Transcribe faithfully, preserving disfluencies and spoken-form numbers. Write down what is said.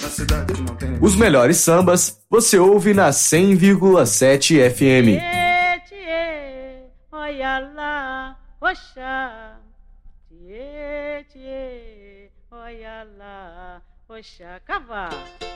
Os melhores sambas você ouve na cem vírgula sete F M. Tchê, tchê, olha lá, oxa. Tchê, tchê, olha lá, oxa, cavalo.